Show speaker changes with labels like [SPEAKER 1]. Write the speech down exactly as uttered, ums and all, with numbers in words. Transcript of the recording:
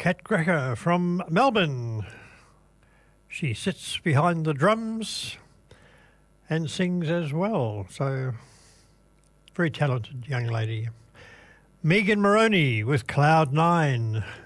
[SPEAKER 1] Kat Grecker from Melbourne. She sits behind the drums and sings as well, so very talented young lady. Megan Moroney with Cloud Nine.